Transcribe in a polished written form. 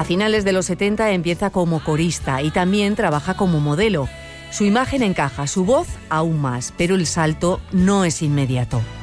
A finales de los 70 empieza como corista y también trabaja como modelo. Su imagen encaja, su voz aún más, pero el salto no es inmediato.